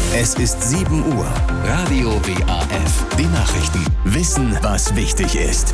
Es ist 7 Uhr. Radio WAF. Die Nachrichten. Wissen, was wichtig ist.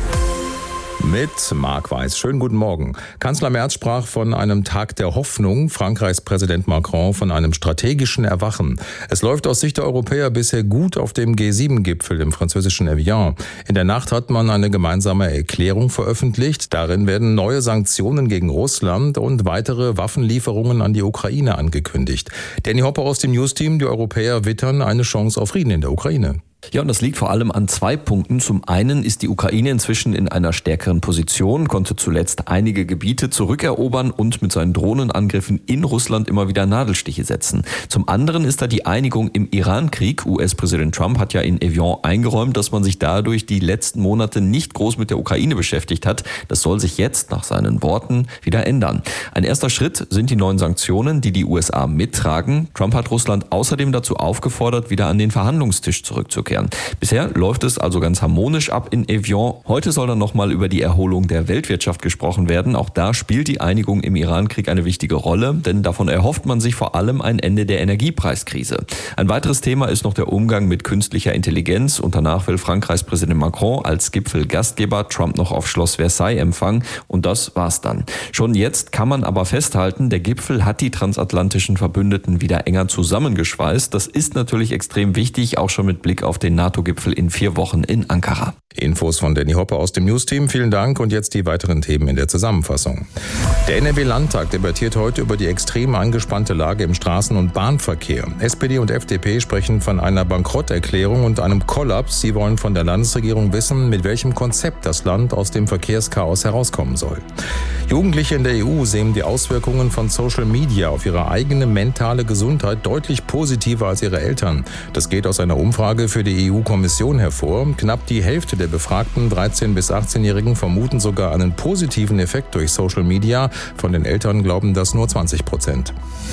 Mit Marc Weiß. Schönen guten Morgen. Kanzler Merz sprach von einem Tag der Hoffnung, Frankreichs Präsident Macron von einem strategischen Erwachen. Es läuft aus Sicht der Europäer bisher gut auf dem G7-Gipfel im französischen Evian. In der Nacht hat man eine gemeinsame Erklärung veröffentlicht. Darin werden neue Sanktionen gegen Russland und weitere Waffenlieferungen an die Ukraine angekündigt. Danny Hopper aus dem News-Team, die Europäer wittern eine Chance auf Frieden in der Ukraine. Ja, und das liegt vor allem an 2 Punkten. Zum einen ist die Ukraine inzwischen in einer stärkeren Position, konnte zuletzt einige Gebiete zurückerobern und mit seinen Drohnenangriffen in Russland immer wieder Nadelstiche setzen. Zum anderen ist da die Einigung im Iran-Krieg. US-Präsident Trump hat ja in Evian eingeräumt, dass man sich dadurch die letzten Monate nicht groß mit der Ukraine beschäftigt hat. Das soll sich jetzt nach seinen Worten wieder ändern. Ein erster Schritt sind die neuen Sanktionen, die die USA mittragen. Trump hat Russland außerdem dazu aufgefordert, wieder an den Verhandlungstisch zurückzukehren. Bisher läuft es also ganz harmonisch ab in Evian. Heute soll dann nochmal über die Erholung der Weltwirtschaft gesprochen werden. Auch da spielt die Einigung im Iran-Krieg eine wichtige Rolle, denn davon erhofft man sich vor allem ein Ende der Energiepreiskrise. Ein weiteres Thema ist noch der Umgang mit künstlicher Intelligenz und danach will Frankreichs Präsident Macron als Gipfelgastgeber Trump noch auf Schloss Versailles empfangen und das war's dann. Schon jetzt kann man aber festhalten, der Gipfel hat die transatlantischen Verbündeten wieder enger zusammengeschweißt. Das ist natürlich extrem wichtig, auch schon mit Blick auf den NATO-Gipfel in 4 Wochen in Ankara. Infos von Danny Hopper aus dem News-Team. Vielen Dank und jetzt die weiteren Themen in der Zusammenfassung. Der NRW-Landtag debattiert heute über die extrem angespannte Lage im Straßen- und Bahnverkehr. SPD und FDP sprechen von einer Bankrotterklärung und einem Kollaps. Sie wollen von der Landesregierung wissen, mit welchem Konzept das Land aus dem Verkehrschaos herauskommen soll. Jugendliche in der EU sehen die Auswirkungen von Social Media auf ihre eigene mentale Gesundheit deutlich positiver als ihre Eltern. Das geht aus einer Umfrage für die EU-Kommission hervor. Knapp die Hälfte der befragten 13- bis 18-Jährigen vermuten sogar einen positiven Effekt durch Social Media. Von den Eltern glauben das nur 20%.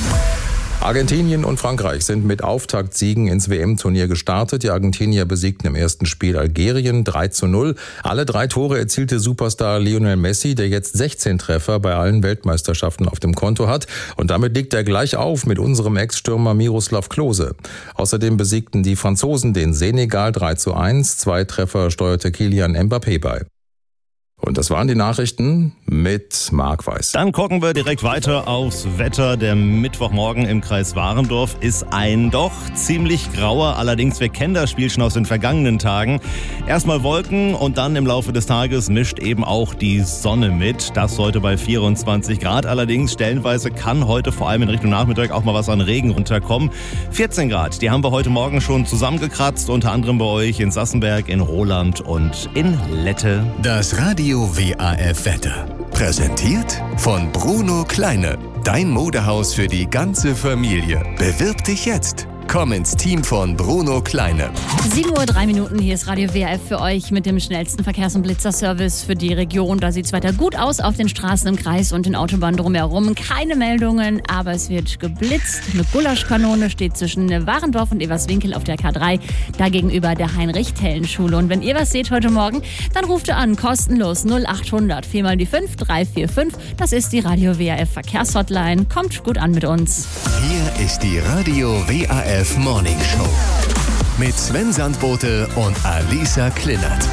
Argentinien und Frankreich sind mit Auftaktsiegen ins WM-Turnier gestartet. Die Argentinier besiegten im ersten Spiel Algerien 3:0. Alle 3 Tore erzielte Superstar Lionel Messi, der jetzt 16 Treffer bei allen Weltmeisterschaften auf dem Konto hat. Und damit liegt er gleich auf mit unserem Ex-Stürmer Miroslav Klose. Außerdem besiegten die Franzosen den Senegal 3:1. 2 Treffer steuerte Kylian Mbappé bei. Und das waren die Nachrichten mit Marc Weiß. Dann gucken wir direkt weiter aufs Wetter. Der Mittwochmorgen im Kreis Warendorf ist ein doch ziemlich grauer. Allerdings, wir kennen das Spiel schon aus den vergangenen Tagen. Erstmal Wolken und dann im Laufe des Tages mischt eben auch die Sonne mit. Das heute bei 24 Grad. Allerdings stellenweise kann heute vor allem in Richtung Nachmittag auch mal was an Regen runterkommen. 14 Grad, die haben wir heute Morgen schon zusammengekratzt. Unter anderem bei euch in Sassenberg, in Roland und in Lette. Das Radio WAF Wetter. Präsentiert von Bruno Kleine. Dein Modehaus für die ganze Familie. Bewirb dich jetzt. Komm ins Team von Bruno Kleine. 7:03 Uhr, hier ist Radio WAF für euch mit dem schnellsten Verkehrs- und Blitzerservice für die Region. Da sieht es weiter gut aus auf den Straßen im Kreis und den Autobahnen drumherum. Keine Meldungen, aber es wird geblitzt. Eine Gulaschkanone steht zwischen Warendorf und Everswinkel auf der K3, da gegenüber der Heinrich-Tellen-Schule. Und wenn ihr was seht heute Morgen, dann ruft ihr an, kostenlos 0800 4 mal die 5 345. Das ist die Radio WAF Verkehrshotline. Kommt gut an mit uns. Hier ist die Radio WAF Morning Show mit Sven Sandbote und Alisa Klinnert.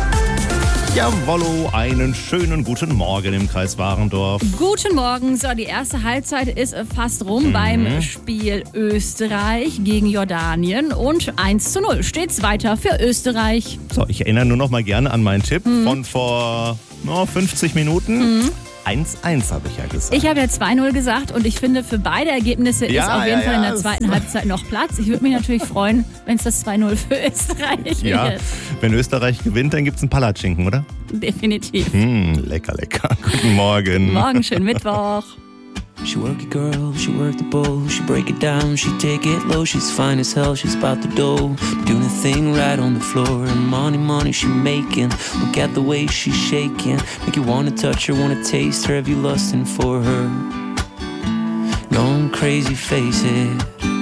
Jawollo, einen schönen guten Morgen im Kreis Warendorf. Guten Morgen. So, die erste Halbzeit ist fast rum beim Spiel Österreich gegen Jordanien. Und 1:0 steht's weiter für Österreich. So, ich erinnere nur noch mal gerne an meinen Tipp von vor 50 Minuten. 1:1 habe ich ja gesagt. Ich habe ja 2:0 gesagt und ich finde, für beide Ergebnisse ist auf jeden Fall in der zweiten Halbzeit noch Platz. Ich würde mich natürlich freuen, wenn es das 2:0 für Österreich wird. Wenn Österreich gewinnt, dann gibt es einen Palatschinken, oder? Definitiv. Lecker, lecker. Guten Morgen. Morgen, schönen Mittwoch. She work it, girl, she work the bowl. She break it down, she take it low. She's fine as hell, she's about the dough. Doing a thing right on the floor. And money, money she making. Look at the way she's shaking. Make you wanna touch her, wanna taste her. Have you lusting for her? Going crazy, face it.